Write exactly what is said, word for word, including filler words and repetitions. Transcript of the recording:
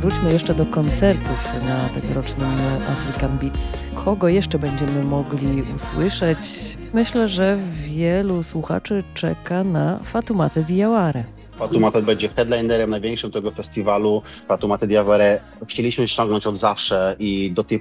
Wróćmy jeszcze do koncertów na tegorocznym African Beats. Kogo jeszcze będziemy mogli usłyszeć? Myślę, że wielu słuchaczy czeka na Fatoumata Diawara. Fatoumata będzie headlinerem największym tego festiwalu. Fatoumata Diawara chcieliśmy ściągnąć od zawsze i do tej